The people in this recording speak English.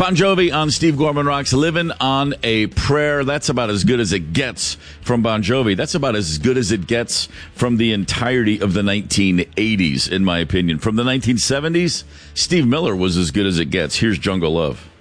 Bon Jovi on Steve Gorman Rocks, Living on a Prayer. That's about as good as it gets from Bon Jovi. That's about as good as it gets from the entirety of the 1980s, in my opinion. From the 1970s, Steve Miller was as good as it gets. Here's Jungle Love.